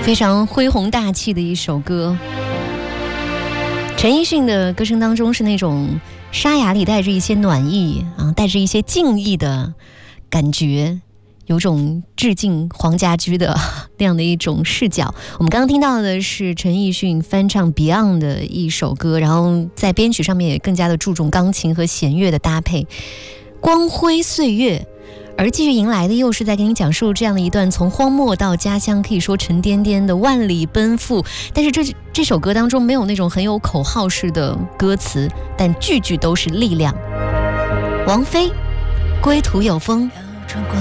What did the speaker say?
非常恢宏大气的一首歌。陈奕迅的歌声当中是那种沙哑里带着一些暖意啊，带着一些敬意的感觉，有种致敬黄家驹的那样的一种视角。我们刚刚听到的是陈奕迅翻唱 Beyond 的一首歌，然后在编曲上面也更加的注重钢琴和弦乐的搭配，光辉岁月。而继续迎来的又是在给你讲述这样的一段从荒漠到家乡，可以说沉甸甸的万里奔赴。但是这首歌当中没有那种很有口号式的歌词，但句句都是力量。王菲，归途有风。